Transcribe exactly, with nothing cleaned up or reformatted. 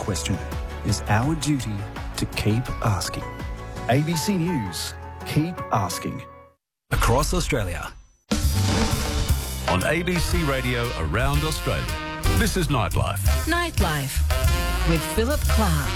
question, it's our duty to keep asking. A B C News, keep asking. Across Australia. On A B C Radio around Australia, this is Nightlife. Nightlife with Philip Clark.